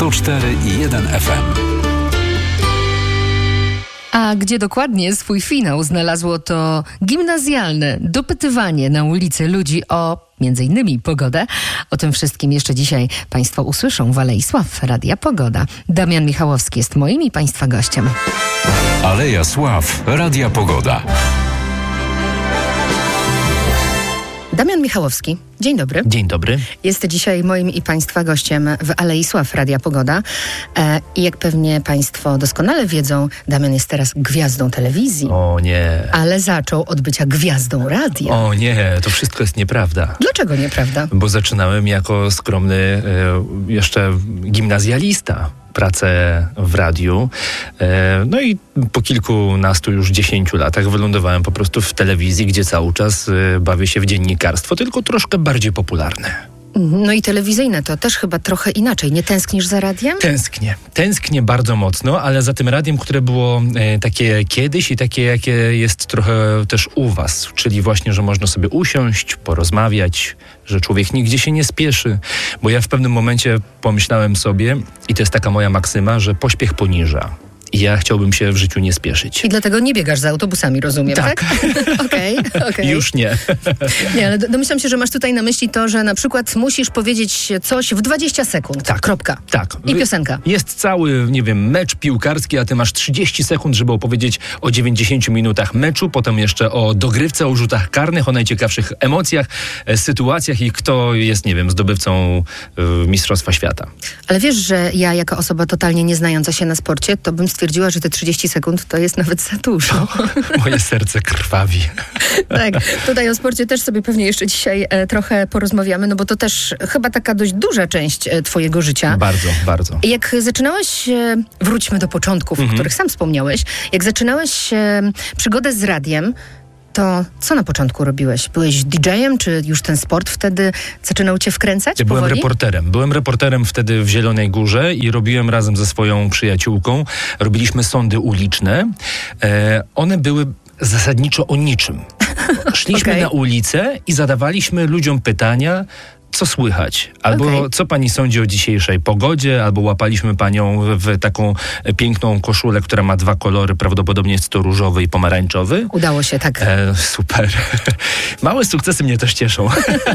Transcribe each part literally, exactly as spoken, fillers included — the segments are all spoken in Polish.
sto cztery i jeden F M. A gdzie dokładnie swój finał znalazło to gimnazjalne dopytywanie na ulicy ludzi o między innymi pogodę. O tym wszystkim jeszcze dzisiaj Państwo usłyszą w Alei Sław Radia Pogoda. Damian Michałowski jest moim i Państwa gościem. Aleja Sław Radia Pogoda. Damian Michałowski, dzień dobry. Dzień dobry. Jest dzisiaj moim i Państwa gościem w Alei Sław Radia Pogoda. E, I jak pewnie Państwo doskonale wiedzą, Damian jest teraz gwiazdą telewizji. O nie. Ale zaczął od bycia gwiazdą radia. O nie, to wszystko jest nieprawda. Dlaczego nieprawda? Bo zaczynałem jako skromny y, jeszcze gimnazjalista pracę w radiu. E, no i po kilkunastu, już dziesięciu latach wylądowałem po prostu w telewizji, gdzie cały czas y, bawię się w dziennikarstwo, tylko troszkę bardziej popularne. No i telewizyjne to też chyba trochę inaczej. Nie tęsknisz za radiem? Tęsknię. Tęsknię bardzo mocno, ale za tym radiem, które było e, takie kiedyś i takie, jakie jest trochę też u was. Czyli właśnie, że można sobie usiąść, porozmawiać, że człowiek nigdzie się nie spieszy. Bo ja w pewnym momencie pomyślałem sobie, i to jest taka moja maksyma, że pośpiech poniża. I ja chciałbym się w życiu nie spieszyć. I dlatego nie biegasz za autobusami, rozumiem, tak? Okej, tak? okay, okay. Już nie. Nie, ale domyślam się, że masz tutaj na myśli to, że na przykład musisz powiedzieć coś w dwadzieścia sekund. Tak. Kropka. Tak. I piosenka. Jest cały, nie wiem, mecz piłkarski, a ty masz trzydzieści sekund, żeby opowiedzieć o dziewięćdziesięciu minutach meczu, potem jeszcze o dogrywce, o rzutach karnych, o najciekawszych emocjach, e, sytuacjach i kto jest, nie wiem, zdobywcą e, Mistrzostwa Świata. Ale wiesz, że ja jako osoba totalnie nie znająca się na sporcie, to bym stwierdziła, że te trzydzieści sekund to jest nawet za dużo. Moje serce krwawi. Tak, tutaj o sporcie też sobie pewnie jeszcze dzisiaj e, trochę porozmawiamy, no bo to też chyba taka dość duża część e, twojego życia. Bardzo, bardzo. Jak zaczynałeś, e, wróćmy do początków, Mhm. o których sam wspomniałeś, jak zaczynałeś e, przygodę z radiem, to co na początku robiłeś? Byłeś didżejem, czy już ten sport wtedy zaczynał cię wkręcać? Ja byłem powoli? reporterem. Byłem reporterem wtedy w Zielonej Górze i robiłem razem ze swoją przyjaciółką, robiliśmy sądy uliczne. E, one były zasadniczo o niczym. Szliśmy Okay. na ulicę i zadawaliśmy ludziom pytania, co słychać, albo Okay. co pani sądzi o dzisiejszej pogodzie, albo łapaliśmy panią w taką piękną koszulę, która ma dwa kolory, prawdopodobnie jest to różowy i pomarańczowy. Udało się, tak. E, super. Małe sukcesy mnie też cieszą.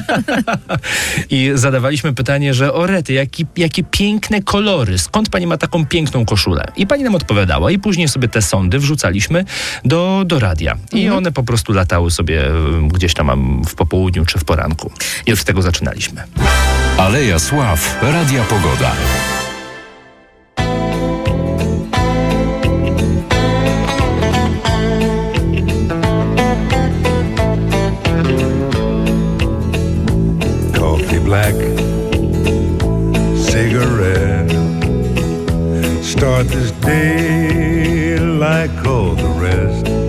I zadawaliśmy pytanie, że o rety, jaki, jakie piękne kolory, skąd pani ma taką piękną koszulę? I pani nam odpowiadała i później sobie te sądy wrzucaliśmy do, do radia. I Mhm. one po prostu latały sobie gdzieś tam w popołudniu czy w poranku. I od tego zaczynaliśmy. Aleja Sław Radia Pogoda. Coffee black, cigarette. Start this day like all the rest.